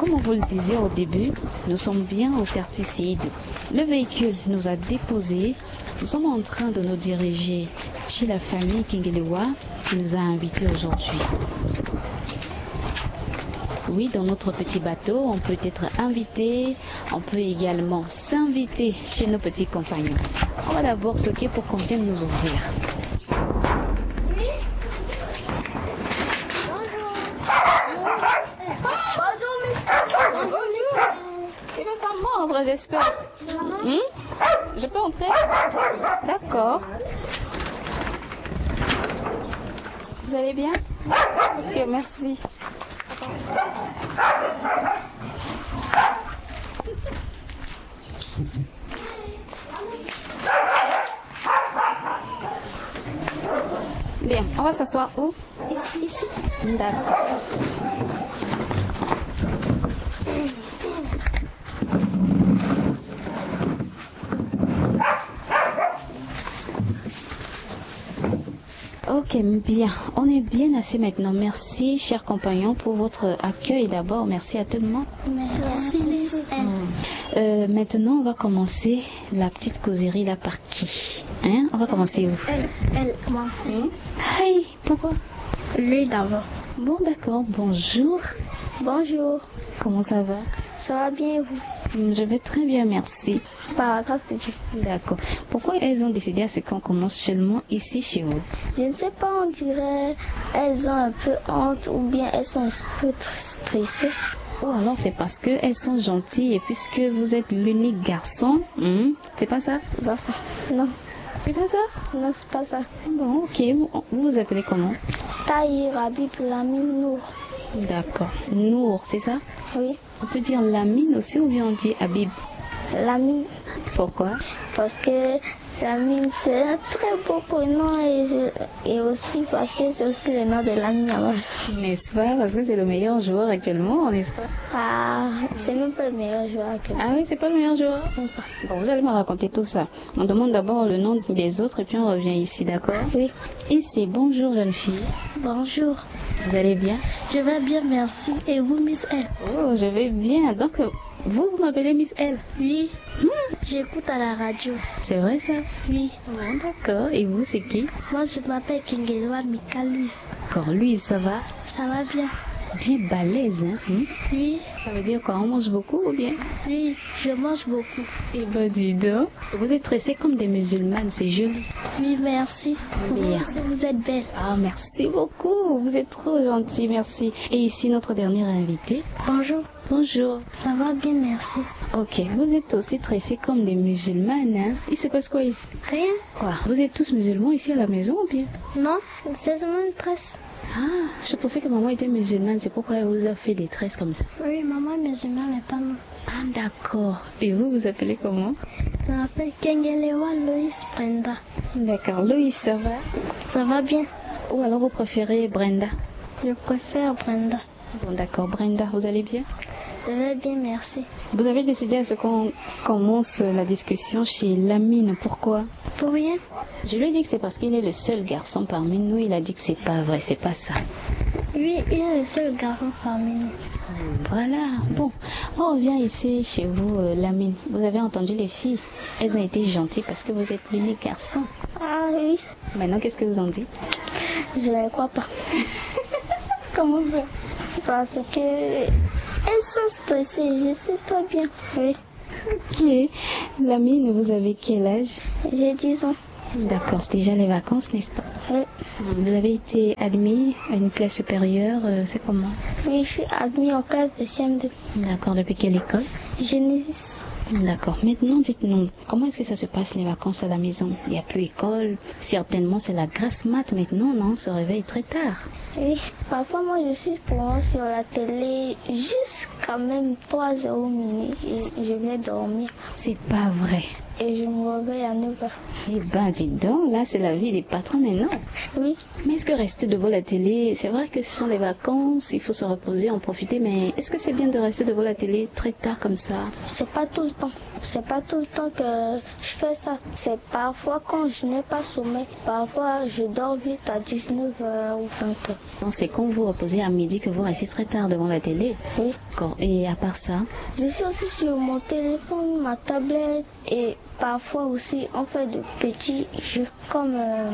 comme on vous le disait au début, nous sommes bien au quartier CI2. Le véhicule nous a déposés. Nous sommes en train de nous diriger chez la famille Kengelewa qui nous a invités aujourd'hui. Oui, dans notre petit bateau, on peut être invité, on peut également s'inviter chez nos petits compagnons. On va d'abord toquer pour qu'on vienne nous ouvrir. Oui. Bonjour. Bonjour. Tu vas pas mordre, j'espère. Je peux entrer? D'accord. Vous allez bien? Ok, merci. Bien, on va s'asseoir où? Ici. D'accord. Ok, bien. On est bien assis maintenant. Merci, chers compagnons, pour votre accueil d'abord. Merci à tout le monde. Merci. Maintenant, on va commencer la petite causerie là par qui? Hein? On va commencer où? Elle, moi. Aïe, pourquoi? Lui d'abord. Bon, d'accord. Bonjour. Bonjour. Comment ça va? Ça va bien vous? Je vais très bien, merci. Par la grâce de Dieu. D'accord. Pourquoi elles ont décidé à ce qu'on commence seulement ici chez vous? Je ne sais pas, on dirait elles ont un peu honte ou bien elles sont un peu stressées. Ou alors c'est parce qu'elles sont gentilles et puisque vous êtes l'unique garçon, c'est pas ça? C'est pas ça. Non. C'est pas ça? Non, c'est pas ça. Bon, ok. Vous vous appelez comment? Tahir, Habib, Lamine, Nour. D'accord. Nour, c'est ça? Oui. On peut dire Lamine aussi ou bien on dit Habib? Lamine. Pourquoi? Parce que Lamine c'est un très beau prénom et aussi parce que c'est aussi le nom de l'ami à moi. N'est-ce pas? Parce que c'est le meilleur joueur actuellement, n'est-ce pas? Ah, c'est même pas le meilleur joueur actuellement. Ah oui, c'est pas le meilleur joueur? Bon, vous allez me raconter tout ça. On demande d'abord le nom des autres et puis on revient ici, d'accord? Oui. Ici, bonjour jeune fille. Bonjour. Vous allez bien? Je vais bien, merci. Et vous, Miss L? Oh, je vais bien. Donc, vous m'appelez Miss L? Oui. J'écoute à la radio. C'est vrai ça? Oui. Bon, d'accord. Et vous, c'est qui? Moi, je m'appelle Kengelewa Mika Louise. D'accord, Louise, ça va? Ça va bien? Bien balèze, hein? Oui. Ça veut dire qu'on mange beaucoup ou bien? Oui, je mange beaucoup. Eh ben, dis donc. Vous êtes tressées comme des musulmanes, c'est joli. Oui, merci. Bien. Vous êtes belle. Ah, merci beaucoup. Vous êtes trop gentille, merci. Et ici, notre dernière invitée. Bonjour. Bonjour. Ça va bien, merci. Ok, vous êtes aussi tressées comme des musulmanes, hein? Il se passe quoi ici? Rien. Quoi? Vous êtes tous musulmans ici à la maison ou bien? Non, c'est seulement une tresse. Ah, je pensais que maman était musulmane, c'est pourquoi elle vous a fait des tresses comme ça. Oui, maman est musulmane, mais pas moi. Ah, d'accord. Et vous, vous appelez comment? Je m'appelle Kengelewa Loïs Brenda. D'accord. Loïs, ça va? Ça va bien? Ou alors vous préférez Brenda? Je préfère Brenda. Bon, d'accord. Brenda, vous allez bien? Je vais bien, merci. Vous avez décidé à ce qu'on commence la discussion chez Lamine. Pourquoi? Pour rien? Je lui ai dit que c'est parce qu'il est le seul garçon parmi nous. Il a dit que c'est pas vrai, c'est pas ça. Oui, il est le seul garçon parmi nous. Voilà. Bon, on revient ici chez vous, Lamine. Vous avez entendu les filles? Elles ont été gentilles parce que vous êtes l'unique garçon. Ah oui. Maintenant, qu'est-ce que vous en dites? Je ne crois pas. Comment ça? Parce que elles sont stressées, je sais pas bien. Oui. Ok. Lamine, vous avez quel âge? J'ai 10 ans. D'accord, c'est déjà les vacances, n'est-ce pas? Oui. Vous avez été admis à une classe supérieure, c'est comment? Oui, je suis admis en classe de CM2. D'accord, depuis quelle école? Genesis. D'accord, maintenant dites-nous, comment est-ce que ça se passe les vacances à la maison? Il n'y a plus école, certainement c'est la grasse mat maintenant, non? On se réveille très tard. Oui, parfois moi je suis pour sur la télé jusqu'à même 3 heures au minuit et je viens dormir. C'est pas vrai. et je me réveille à 9h. Eh ben, dis donc, là, c'est la vie des patrons maintenant. Oui, Mais est-ce que rester devant la télé, c'est vrai que ce sont les vacances, il faut se reposer, en profiter, mais est-ce que c'est bien de rester devant la télé très tard comme ça? c'est pas tout le temps. C'est pas tout le temps que je fais ça. C'est parfois quand je n'ai pas sommeil. Parfois, je dors vite à 19h ou 20h. Donc, c'est quand vous reposez à midi que vous restez très tard devant la télé? Oui. D'accord. Et à part ça? Je suis aussi sur mon téléphone, ma tablette et parfois aussi on fait de petits jeux comme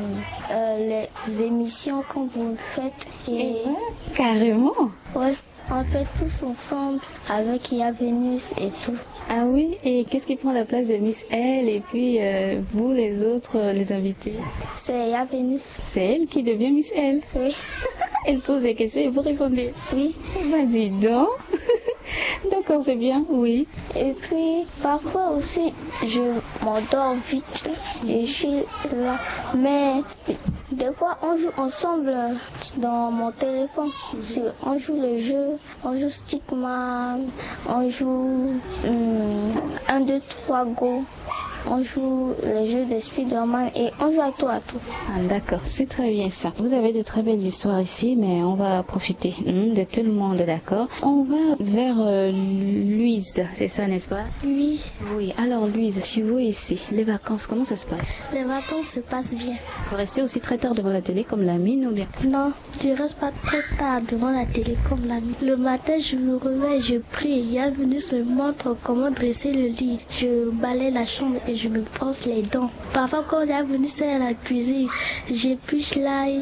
les émissions que vous faites. Et Carrément. ouais, on fait tous ensemble avec Yaya Vénus et tout. Ah oui, et qu'est-ce qui prend la place de Miss L et puis vous les autres, les invités? C'est Yaya Vénus. C'est elle qui devient Miss L. Oui. Elle pose des questions et vous répondez. Oui. Ben dis donc. D'accord, c'est bien, oui. Et puis parfois aussi je m'endors vite et je suis là. Mais des fois on joue ensemble dans mon téléphone. On joue le jeu, on joue Stickman, on joue 1, 2, 3 Go. On joue les jeux de Spider-Man et on joue à tout. Ah, d'accord, c'est très bien ça. Vous avez de très belles histoires ici, mais on va profiter de tout le monde, d'accord? On va vers Louise, c'est ça, n'est-ce pas? Oui. Oui, alors Louise, chez vous ici, les vacances, comment ça se passe? Les vacances se passent bien. Vous restez aussi très tard devant la télé comme la mine ou bien? Non, je reste pas trop tard devant la télé comme la mine. Le matin, je me réveille, je prie. Yaya Vénus me montre comment dresser le lit. Je balaye la chambre et je me brosse les dents. Parfois, quand Yaya Vénus est à la cuisine, j'épluche l'ail,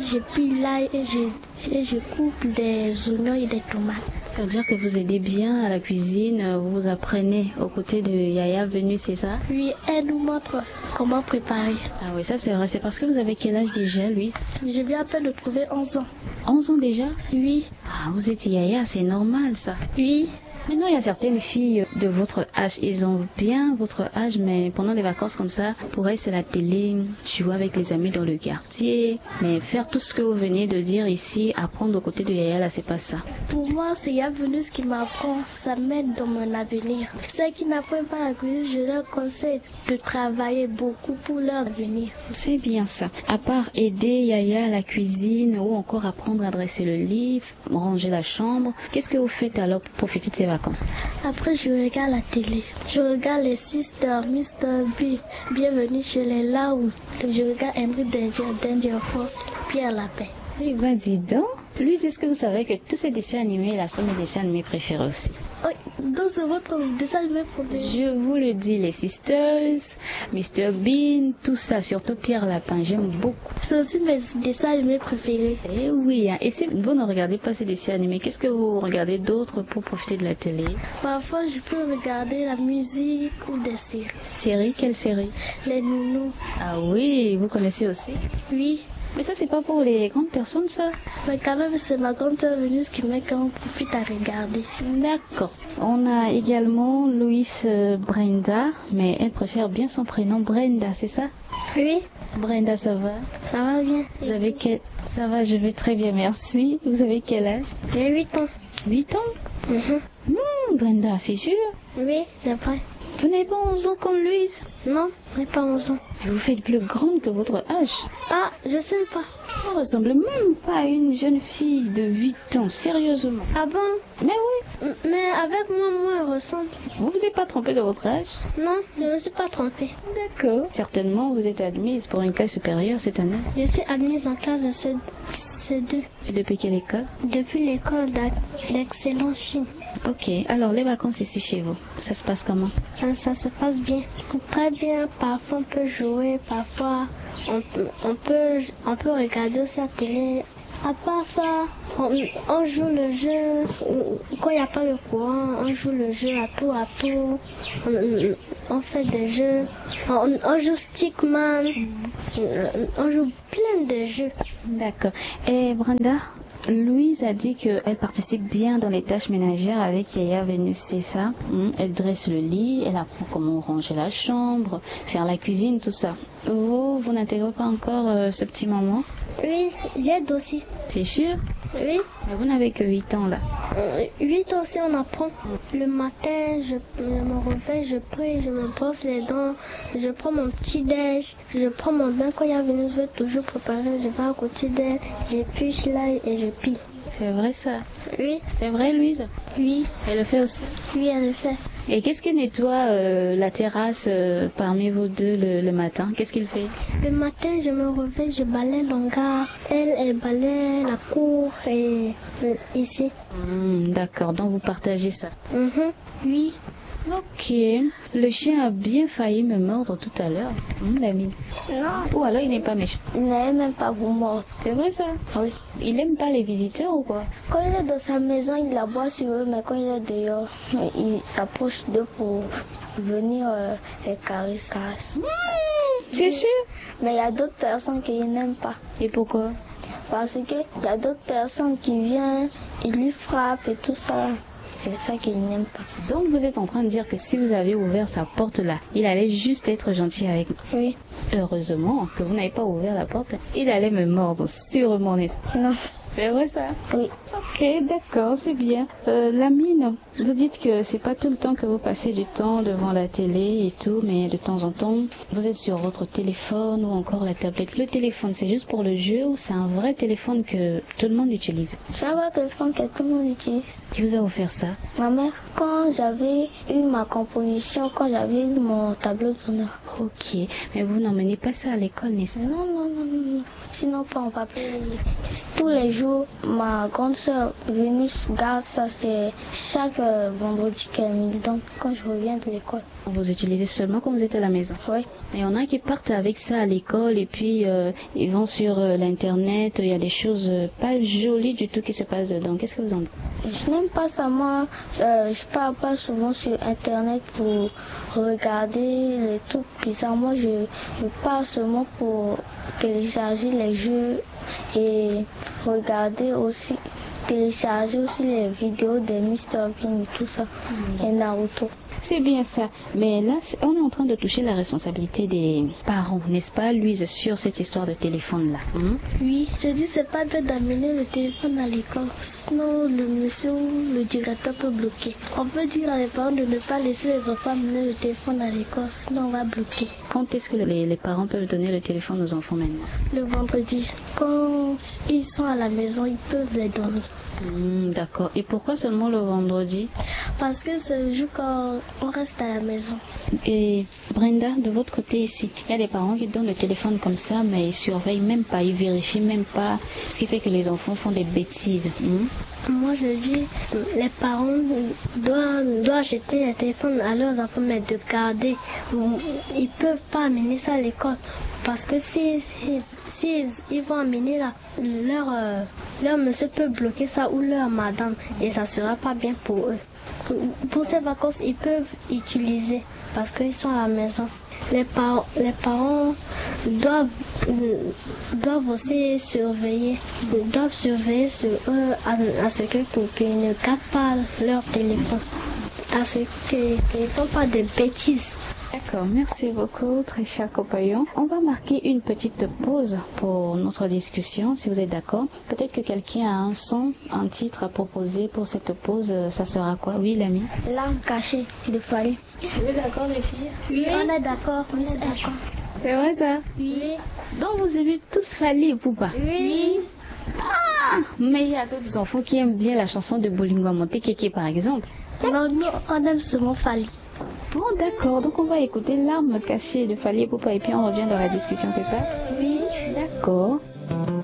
et je coupe des oignons et des tomates. Ça veut dire que vous aidez bien à la cuisine, vous apprenez aux côtés de Yaya Vénus, c'est ça? Oui, elle nous montre comment préparer. Ah oui, ça c'est vrai. C'est parce que vous avez quel âge déjà, Louise? Je viens à peine de trouver 11 ans. 11 ans déjà? Oui. Ah, vous êtes Yaya, c'est normal ça. Oui. Maintenant, il y a certaines filles de votre âge, ils ont bien votre âge, mais pendant les vacances comme ça, pour elles, c'est la télé, jouer avec les amis dans le quartier, mais faire tout ce que vous venez de dire ici, apprendre aux côtés de Yaya, là, c'est pas ça. Pour moi, c'est Yaya Vénus qui m'apprend, ça m'aide dans mon avenir. Ceux qui n'apprennent pas la cuisine, je leur conseille de travailler beaucoup pour leur avenir. C'est bien ça. À part aider Yaya à la cuisine ou encore apprendre à dresser le lit, ranger la chambre, qu'est-ce que vous faites alors pour profiter de ces vacances? Après, je regarde la télé. Je regarde les Sisters, Mr. B, Bienvenue chez les Laou. Je regarde Henry Danger Force, Pierre Lapin. Eh ben dis donc, Louise, est-ce que vous savez que tous ces dessins animés là sont mes dessins animés préférés aussi? Oui, donc c'est votre dessin animé préféré. Je vous le dis, les Sisters, Mr. Bean, tout ça, surtout Pierre Lapin, j'aime beaucoup. C'est aussi mes dessins animés préférés. Eh oui, hein. Et si vous ne regardez pas ces dessins animés, qu'est-ce que vous regardez d'autre pour profiter de la télé? Parfois, je peux regarder la musique ou des séries. Série? Quelle série? Les Nounous. Ah oui, vous connaissez aussi? Oui. Mais ça, c'est pas pour les grandes personnes, ça? Mais quand même, c'est ma grande sœur Vénus qui met quand on profite à regarder. D'accord. On a également Louise Brenda, mais elle préfère bien son prénom Brenda, c'est ça? Oui. Brenda, ça va? Ça va bien. Vous avez quel... Ça va, je vais très bien, merci. Vous avez quel âge? J'ai 8 ans. 8 ans? Brenda, c'est sûr? Oui, c'est vrai. Vous n'avez pas 11 ans comme Louise? Non, je n'ai pas 11 ans. Mais vous faites plus grande que votre âge. Ah, je sais pas. Vous ne ressemblez même pas à une jeune fille de 8 ans, sérieusement. Ah bon? Mais oui. Mais avec moi, elle ressemble. Vous vous êtes pas trompé de votre âge? Non, je ne me suis pas trompée. D'accord. Certainement, vous êtes admise pour une classe supérieure cette année. Je suis admise en classe de CE2. Et depuis quelle école? Depuis l'école d'Excellence Chine. Ok, alors les vacances ici chez vous, ça se passe comment? Ça se passe bien. Très bien, parfois on peut jouer, parfois on peut regarder aussi la télé. À part ça, on joue le jeu, quand il n'y a pas le courant, on joue le jeu à tout. On fait des jeux, on joue Stickman, on joue plein de jeux. D'accord. Et Brenda, Louise a dit qu'elle participe bien dans les tâches ménagères avec Yaya Vénus, c'est ça? Elle dresse le lit, elle apprend comment ranger la chambre, faire la cuisine, tout ça. Vous n'intégrez pas encore ce petit moment? Oui, j'aide aussi. C'est sûr? Oui. Mais vous n'avez que 8 ans là. 8 aussi on apprend. Le matin, je me réveille, je prie, je me brosse les dents, je prends mon petit déj, je prends mon bain quand il y a venu, je vais toujours préparer, je vais à côté d'elle, j'épluche l'ail et je pille. C'est vrai ça? Oui. C'est vrai, Louise? Oui. Elle le fait aussi? Oui, elle le fait. Et qu'est-ce qui nettoie la terrasse parmi vous deux le matin? Qu'est-ce qu'il fait? Le matin, je me réveille, je balaye l'hangar. Elle balaye la cour et ici. D'accord, donc vous partagez ça. Oui. Ok. Le chien a bien failli me mordre tout à l'heure, l'ami. Non. Ou alors il n'est pas méchant. Il n'aime même pas vous mordre. C'est vrai ça? Oui. Il aime pas les visiteurs ou quoi? Quand il est dans sa maison, il aboie sur eux, mais quand il est dehors, il s'approche d'eux pour venir les caresser. C'est sûr? Mais il y a d'autres personnes qui n'aiment pas. Et pourquoi? Parce qu'il y a d'autres personnes qui viennent, ils lui frappent et tout ça. C'est ça qu'il n'aime pas. Donc vous êtes en train de dire que si vous avez ouvert sa porte là, il allait juste être gentil avec nous. Oui. Heureusement que vous n'avez pas ouvert la porte. Il allait me mordre, sûrement, n'est-ce pas? Non. C'est vrai ça? Oui. Ok, d'accord, c'est bien. Lamine, vous dites que c'est pas tout le temps que vous passez du temps devant la télé et tout, mais de temps en temps, vous êtes sur votre téléphone ou encore la tablette. Le téléphone, c'est juste pour le jeu ou c'est un vrai téléphone que tout le monde utilise? J'ai un téléphone que tout le monde utilise. Qui vous a offert ça? Ma mère, quand j'avais eu ma composition, quand j'avais eu mon tableau d'honneur. Ok, mais vous n'emmenez pas ça à l'école, n'est-ce pas? Non. Sinon, pas en papier. Tous les jours, ma grande soeur Vénus garde ça. C'est chaque vendredi qu'elle me donne quand je reviens de l'école. Vous utilisez seulement quand vous êtes à la maison? Oui. Il y en a qui partent avec ça à l'école et puis ils vont sur l'internet. Il y a des choses pas jolies du tout qui se passent dedans. Qu'est-ce que vous en dites? Je n'aime pas ça. Moi, je pars pas souvent sur internet pour regarder les trucs bizarres. Moi, je pars seulement pour télécharger les jeux et regarder aussi, télécharger aussi les vidéos de Mr. Bean et tout ça, et Naruto. C'est bien ça. Mais là, on est en train de toucher la responsabilité des parents, n'est-ce pas, Louise, sur cette histoire de téléphone-là? Oui, je dis c'est pas bien d'amener le téléphone à l'école. Sinon, le monsieur ou le directeur peut bloquer. On peut dire à les parents de ne pas laisser les enfants amener le téléphone à l'école, sinon on va bloquer. Quand est-ce que les parents peuvent donner le téléphone aux enfants maintenant? Le vendredi. Quand ils sont à la maison, ils peuvent les donner. D'accord. Et pourquoi seulement le vendredi? Parce que c'est le jour quand on reste à la maison. Et Brenda, de votre côté ici, il y a des parents qui donnent le téléphone comme ça, mais ils surveillent même pas, ils vérifient même pas, ce qui fait que les enfants font des bêtises. Moi je dis, les parents doivent acheter les téléphones à leurs enfants, mais de garder. Ils peuvent pas amener ça à l'école. Parce que si ils vont amener là, leur monsieur peut bloquer ça ou leur madame et ça sera pas bien pour eux. Pour ces vacances, ils peuvent utiliser parce qu'ils sont à la maison. Les parents doivent aussi surveiller sur eux à ce qu'ils ne gardent pas leur téléphone, à ce qu'ils ne font pas de bêtises. D'accord, merci beaucoup, très cher compagnon. On va marquer une petite pause pour notre discussion, si vous êtes d'accord. Peut-être que quelqu'un a un son, un titre à proposer pour cette pause. Ça sera quoi? Oui, l'ami? L'arme cachée de Fally. Vous êtes d'accord, les filles? Oui, on est d'accord. C'est vrai ça? Oui. Donc vous aimez tous Fally Ipupa? Oui. Mais il y a d'autres enfants qui aiment bien la chanson de Bolingo Montekeke par exemple. Non, nous on aime seulement Fally. Bon, d'accord. Donc on va écouter L'arme cachée de Fally Ipupa et puis on revient dans la discussion, c'est ça? Oui. D'accord.